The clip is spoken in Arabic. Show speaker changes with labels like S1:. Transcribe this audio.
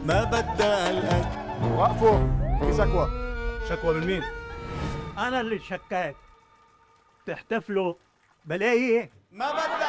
S1: ما بدها الأكل.
S2: وقفوا، في شكوى.
S3: شكوى من مين؟
S4: أنا اللي شكاك. تحتفلوا بلاقي
S1: ما بدها